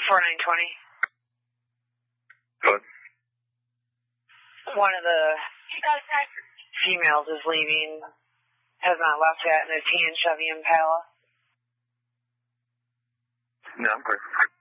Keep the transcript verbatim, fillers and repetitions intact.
four nine twenty. Good. One of the females is leaving, has not left yet, in a tan Chevy Impala. No, I'm good.